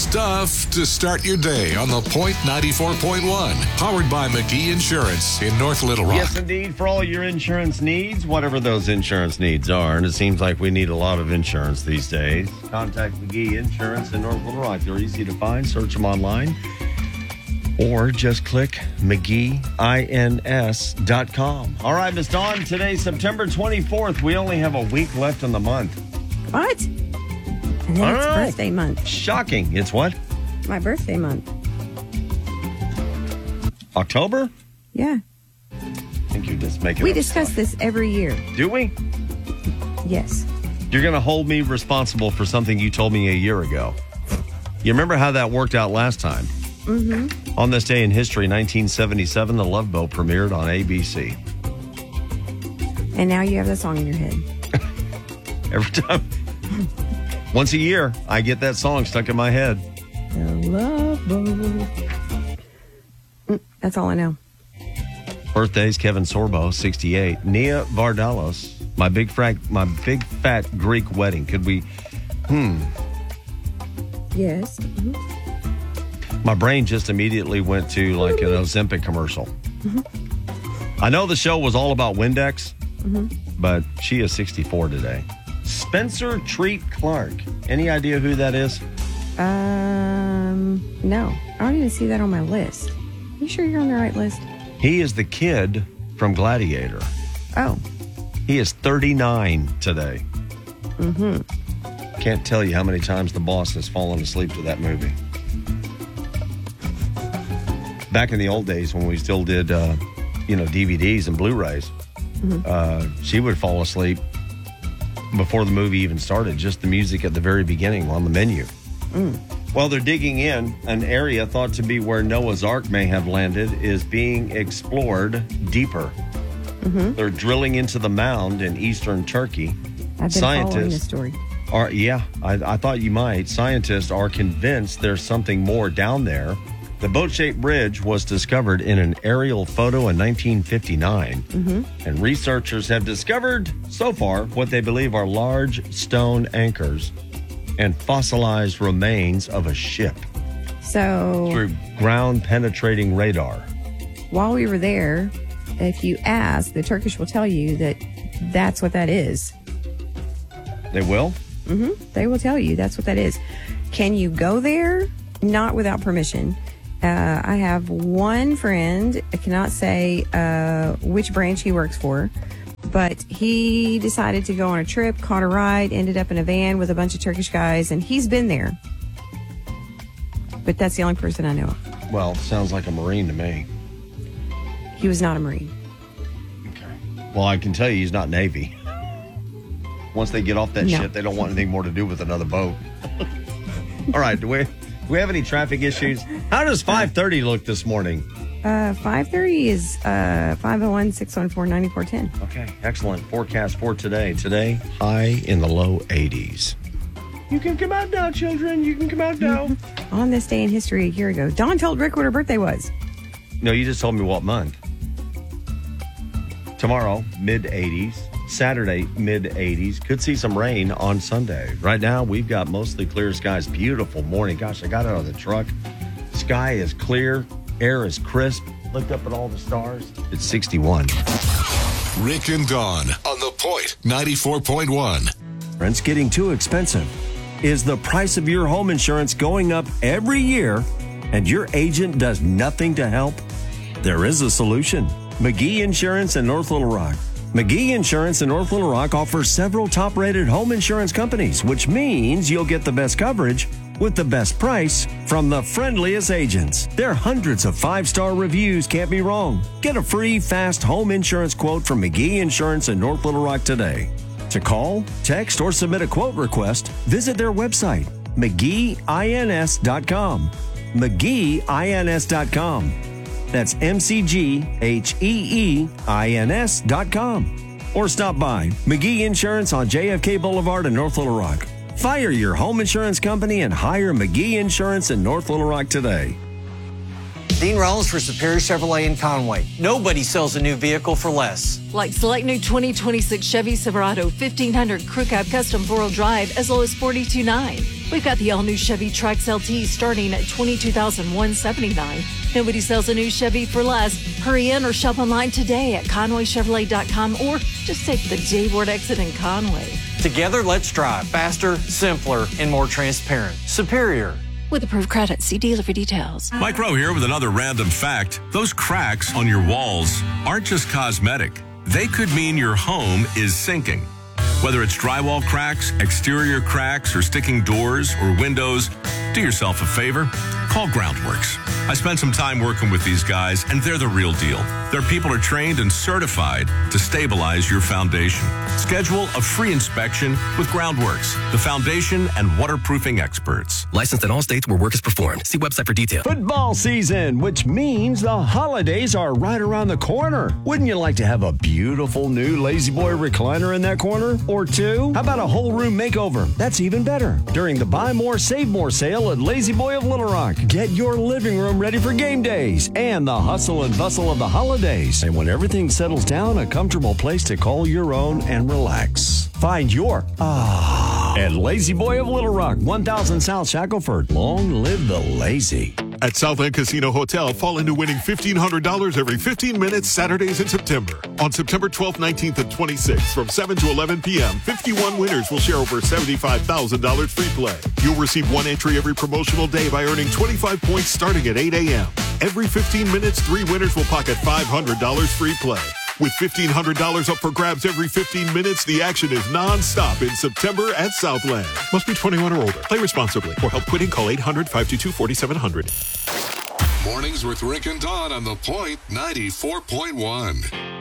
stuff to start your day on The Point 94.1. Powered by McGee Insurance in North Little Rock. Yes, indeed, for all your insurance needs, whatever those insurance needs are. And it seems like we need a lot of insurance these days. Contact McGee Insurance in North Little Rock. They're easy to find. Search them online. Or just click McGeeINS.com. All right, Miss Dawn, today's September 24th. We only have a week left in the month. What? And then it's birthday month. Shocking. It's what? My birthday month. October? Yeah. I think you're just making We up discuss stuff. this every year. Do we? Yes. You're going to hold me responsible for something you told me a year ago. You remember how that worked out last time? Mm-hmm. On this day in history, 1977, The Love Boat premiered on ABC. And now you have that song in your head. Every time, once a year, I get that song stuck in my head. The Love Boat. That's all I know. Birthdays: Kevin Sorbo, 68. Nia Vardalos, my big fat Greek wedding. Could we? Yes. Mm-hmm. My brain just immediately went to like an Ozempic commercial. Mm-hmm. I know the show was all about Windex, but she is 64 today. Spencer Treat Clark. Any idea who that is? No. I don't even see that on my list. You sure you're on the right list? He is the kid from Gladiator. Oh. He is 39 today. Mm-hmm. Can't tell you how many times the boss has fallen asleep to that movie. Back in the old days when we still did, DVDs and Blu-rays, she would fall asleep before the movie even started, just the music at the very beginning on the menu. Well, they're digging in. An area thought to be where Noah's Ark may have landed is being explored deeper. They're drilling into the mound in eastern Turkey. I've been following this story. I thought you might. Scientists are convinced there's something more down there. The boat-shaped bridge was discovered in an aerial photo in 1959. And researchers have discovered, so far, what they believe are large stone anchors and fossilized remains of a ship So, through ground-penetrating radar. while we were there, if you ask, the Turkish will tell you that that's what that is. They will? They will tell you that's what that is. Can you go there? Not without permission. I have one friend, I cannot say which branch he works for, but he decided to go on a trip, caught a ride, ended up in a van with a bunch of Turkish guys, and he's been there. But that's the only person I know of. Well, sounds like a Marine to me. He was not a Marine. Okay. Well, I can tell you he's not Navy. Once they get off that No. ship, they don't want anything more to do with another boat. All right, do we have any traffic issues? How does 5:30 look this morning? 5:30 is 501-614-9410. Okay, excellent. Forecast for today. Today, high in the low 80s. You can come out now, children. You can come out now. On this day in history a year ago, Dawn told Rick what her birthday was. No, you just told me what month. Tomorrow, mid-80s. Saturday, mid-80s. Could see some rain on Sunday. Right now, we've got mostly clear skies. Beautiful morning. Gosh, I got out of the truck. Sky is clear. Air is crisp. Looked up at all the stars. It's 61. Rick and Dawn on The Point 94.1. It's getting too expensive. Is the price of your home insurance going up every year and your agent does nothing to help? There is a solution. McGee Insurance in North Little Rock. McGee Insurance in North Little Rock offers several top-rated home insurance companies, which means you'll get the best coverage with the best price from the friendliest agents. Their hundreds of 5-star reviews can't be wrong. Get a free, fast home insurance quote from McGee Insurance in North Little Rock today. To call, text, or submit a quote request, visit their website, McGeeINS.com. McGeeINS.com. That's McGeeINS.com. Or stop by McGee Insurance on JFK Boulevard in North Little Rock. Fire your home insurance company and hire McGee Insurance in North Little Rock today. Dean Rollins for Superior Chevrolet in Conway. Nobody sells a new vehicle for less. Like select new 2026 Chevy Silverado 1500 Crew Cab Custom 4-wheel drive as low as $42,900. We've got the all-new Chevy Trax LT starting at $22,179. Nobody sells a new Chevy for less. Hurry in or shop online today at ConwayChevrolet.com or just take the J-Ward exit in Conway. Together, let's drive faster, simpler, and more transparent. Superior. With approved credit, see dealer for details. Mike Rowe here with another random fact. Those cracks on your walls aren't just cosmetic. They could mean your home is sinking. Whether it's drywall cracks, exterior cracks, or sticking doors or windows, do yourself a favor. Call Groundworks. I spent some time working with these guys, and they're the real deal. Their people are trained and certified to stabilize your foundation. Schedule a free inspection with Groundworks, the foundation and waterproofing experts. Licensed in all states where work is performed. See website for details. Football season, which means the holidays are right around the corner. Wouldn't you like to have a beautiful new Lazy Boy recliner in that corner? Or two? How about a whole room makeover? That's even better. During the Buy More, Save More sale at Lazy Boy of Little Rock. Get your living room ready for game days and the hustle and bustle of the holidays. And when everything settles down, a comfortable place to call your own and relax. Find your at Lazy Boy of Little Rock, 1000 South Shackelford. Long live the lazy. At Southland Casino Hotel, fall into winning $1,500 every 15 minutes Saturdays in September. On September 12th, 19th, and 26th, from 7 to 11 p.m., 51 winners will share over $75,000 free play. You'll receive one entry every promotional day by earning 25 points starting at 8 a.m. Every 15 minutes, 3 winners will pocket $500 free play. With $1,500 up for grabs every 15 minutes, the action is non-stop in September at Southland. Must be 21 or older. Play responsibly. For help quitting, call 800-522-4700. Mornings with Rick and Dawn on The Point 94.1.